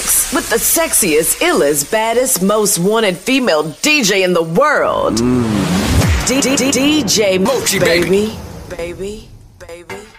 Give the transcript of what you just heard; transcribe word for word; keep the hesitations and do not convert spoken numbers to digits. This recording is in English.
mix with the sexiest, illest, baddest, most wanted female D J in the world. Mm. D- D- D- DJ Mochi, baby. Baby. baby.